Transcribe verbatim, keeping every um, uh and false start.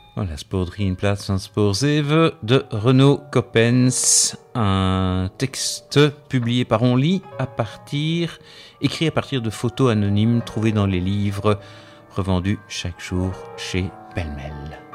Voilà, Spoor drieënplaats van Spoorzeven de Renaud Coppens, un texte publié par On Lit à partir, écrit à partir de photos anonymes trouvées dans les livres revendus chaque jour chez Pêle-Mêle.